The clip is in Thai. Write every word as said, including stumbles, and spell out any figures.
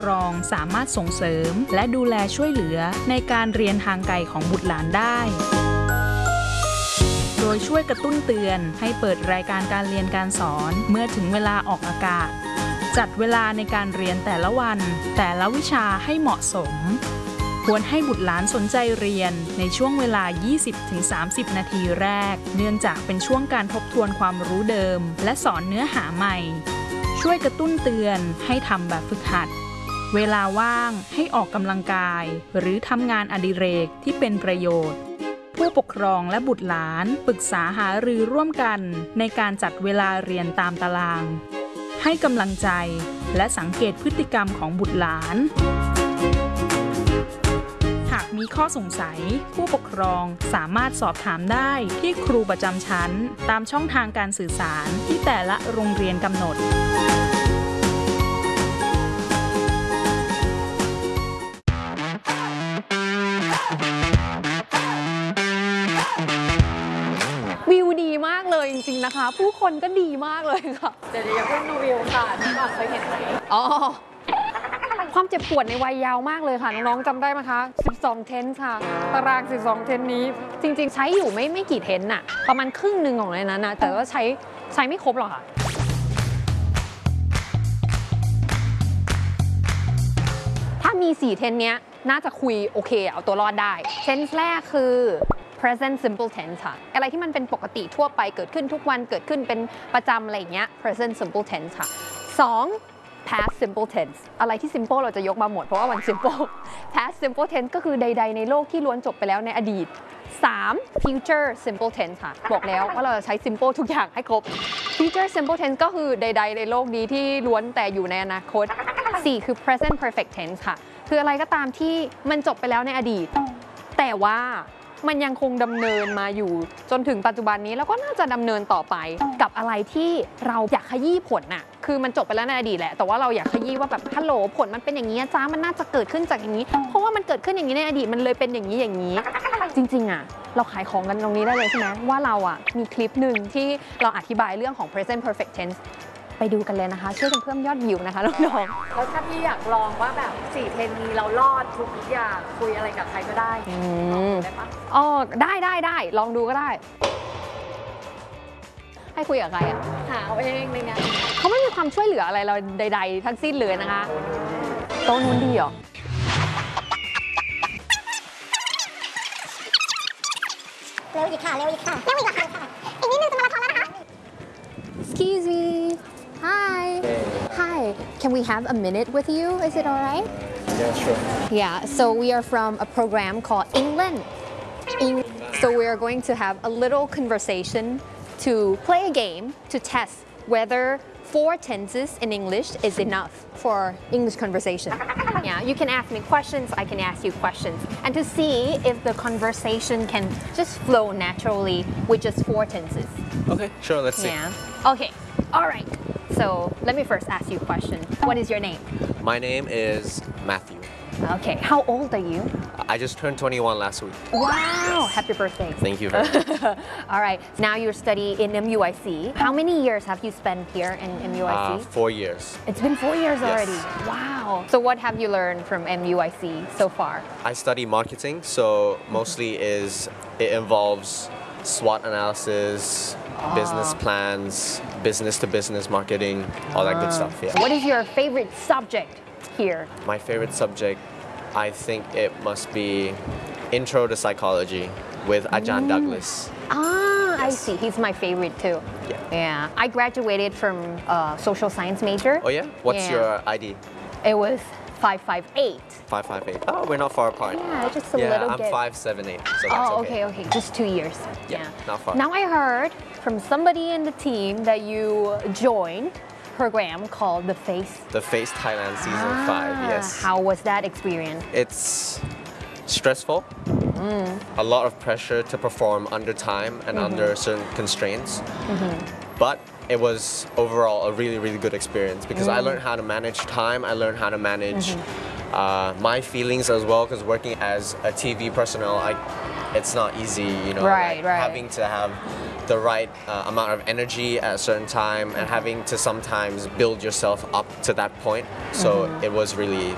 ครองสามารถส่งเสริมและดูแลช่วยเหลือในการเรียนทางไกลของบุตรหลานได้โดยช่วยกระตุ้นเตือนให้เปิดรายการการเรียนการสอนเมื่อถึงเวลาออกอากาศจัดเวลาในการเรียนแต่ละวันแต่ละวิชาให้เหมาะสมควรให้บุตรหลานสนใจเรียนในช่วงเวลา ยี่สิบถึงสามสิบ นาทีแรกเนื่องจากเป็นช่วงการทบทวนความรู้เดิมและสอนเนื้อหาใหม่ช่วยกระตุ้นเตือนให้ทำแบบฝึกหัดเวลาว่างให้ออกกำลังกายหรือทำงานอดิเรกที่เป็นประโยชน์ผู้ปกครองและบุตรหลานปรึกษาหารือร่วมกันในการจัดเวลาเรียนตามตารางให้กำลังใจและสังเกตพฤติกรรมของบุตรหลานหากมีข้อสงสัยผู้ปกครองสามารถสอบถามได้ที่ครูประจำชั้นตามช่องทางการสื่อสารที่แต่ละโรงเรียนกำหนดวิวดีมากเลยจริงๆนะคะผู้คนก็ดีมากเลยค่ะเดี๋ยวอย่าเพิ่งดูวิวค่ะก่อนเคยเห็นไหมอ๋อความเจ็บปวดในวัยเยาว์มากเลยค่ะน้องๆจำได้ไหมคะสิบสองเทนส์ค่ะตารางสิบสองเทนนี้จริงๆใช้อยู่ไม่ไม่กี่เทนน่ะประมาณครึ่งหนึ่งของในนั้นนะแต่ว่าใช้ใช้ไม่ครบหรอกค่ะถ้ามีสี่เทนเนี้ยน่าจะคุยโอเคเอาตัวรอดได้เทนส์แรกคือ present simple tense ค่ะอะไรที่มันเป็นปกติทั่วไปเกิดขึ้นทุกวันเกิดขึ้นเป็นประจำอะไรอย่างเงี้ย present simple tense ค่ะสอง past simple tense อะไรที่ simple เราจะยกมาหมดเพราะว่ามัน simple past simple tense ก็คือใดๆในโลกที่ล้วนจบไปแล้วในอดีตสาม future simple tense ค่ะบอกแล้วว่าเราจะใช้ simple ทุกอย่างให้ครบ future simple tense ก็คือใดๆในโลกนี้ที่ล้วนแต่อยู่ในอนาคตสี่คือ present perfect tense ค่ะคืออะไรก็ตามที่มันจบไปแล้วในอดีตแต่ว่ามันยังคงดำเนินมาอยู่จนถึงปัจจุบันนี้แล้วก็น่าจะดำเนินต่อไปกับอะไรที่เราอยากขยี้ผลน่ะคือมันจบไปแล้วในอดีตแหละแต่ว่าเราอยากขยี้ว่าแบบฮัลโหลผลมันเป็นอย่างนี้จ้ามันน่าจะเกิดขึ้นจากอย่างนี้เพราะว่ามันเกิดขึ้นอย่างนี้ในอดีตมันเลยเป็นอย่างนี้อย่างนี้จริงๆอ่ะเราขายของกันตรงนี้ได้เลยใช่ไหมว่าเราอ่ะมีคลิปหนึ่งที่เราอธิบายเรื่องของ present perfect tenseไปดูกันเลยนะคะช่วยกันเพิ่มยอดวิวนะคะน้องๆแล้วถ้าพี่อยากลองว่าแบบสี่เทนนี้เรารอดทุกอย่างคุยอะไรกับใครก็ได้ได้ปะอ๋อได้ได้ได้ลองดูก็ได้ให้คุยกับใครอ่ะหาเอาเองในงานเขาไม่มีความช่วยเหลืออะไรเราใดๆทั้งสิ้นเลยนะคะโต๊ะนู้นดีเหรอเร็วอีกค่ะเร็วอีกค่ะเร็วอีกค่ะอีกนิดนึงจะมาราธอนแล้วนะคะ Excuse me Hi Hi Can we have a minute with you Is it alright Yeah sure Yeah so we are from a program called England So we are going to have a little conversation to play a game to test whether four tenses in English is enough for English conversation. Yeah, you can ask me questions, I can ask you questions. And to see if the conversation can just flow naturally with just four tenses. Okay, sure, let's see. Yeah. Okay, all right. So let me first ask you a question. What is your name? My name is Matthew. Okay, how old are you? I just turned twenty-one last week. Wow, happy birthday. Thank you very much. All right, now you study in M U I C. How many years have you spent here in M U I C? Uh, four years. It's been four years Yes. already. Wow. So what have you learned from M U I C so far? I study marketing, so mostly is it involves SWOT analysis, oh. business plans, business to business marketing, all that good stuff. Yeah. What is your favorite subject here? My favorite subject, I think it must be Intro to Psychology with Ajahn mm. Douglas. Ah, yes. I see. He's my favorite too. Yeah. Yeah. I graduated from a social science major. Oh yeah? What's yeah. your I D? It was five five eight. five five eight. Oh, we're not far apart. Yeah, just a yeah, little I'm bit. five seven eight, so that's oh, okay. okay, okay. Just two years. Yeah, yeah, not far. Now I heard from somebody in the team that you joined a program called The Face. The Face Thailand Season ah, five, yes. How was that experience? It's stressful. Mm. A lot of pressure to perform under time and mm-hmm. under certain constraints. Mm-hmm. But it was overall a really, really good experience because mm. I learned how to manage time. I learned how to manage mm-hmm. uh, my feelings as well because working as a T V personnel, I, it's not easy, you know, right, like right. having to have the right uh, amount of energy at a certain time and having to sometimes build yourself up to that point. So mm-hmm. it was really